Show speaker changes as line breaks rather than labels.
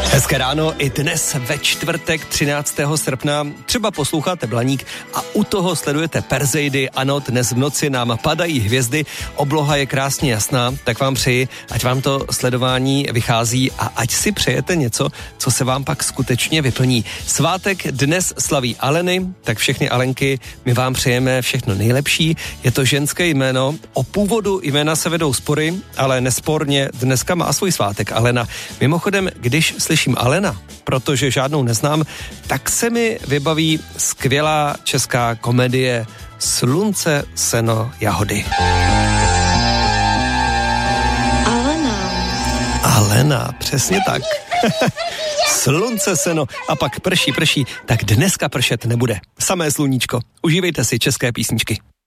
Hezké ráno i dnes ve čtvrtek 13. srpna. Třeba posloucháte Blaník a u toho sledujete Perzeidy. Ano, dnes v noci nám padají hvězdy, obloha je krásně jasná, tak vám přeji, ať vám to sledování vychází a ať si přejete něco, co se vám pak skutečně vyplní. Svátek dnes slaví Aleny, tak všechny Alenky, my vám přejeme všechno nejlepší. Je to ženské jméno, o původu jména se vedou spory, ale nesporně dneska má svůj svátek Alena. Mimochodem, když slyším Alena, protože žádnou neznám, tak se mi vybaví skvělá česká komedie Slunce, seno, jahody. Alena, přesně tak. Slunce, seno a pak prší, tak dneska pršet nebude. Samé sluníčko. Užívejte si české písničky.